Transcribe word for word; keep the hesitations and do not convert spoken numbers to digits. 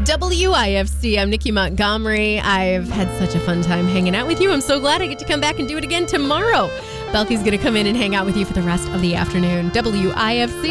W I F C. I'm Nikki Montgomery. I've had such a fun time hanging out with you. I'm so glad I get to come back and do it again tomorrow. Belky's going to come in and hang out with you for the rest of the afternoon. W I F C.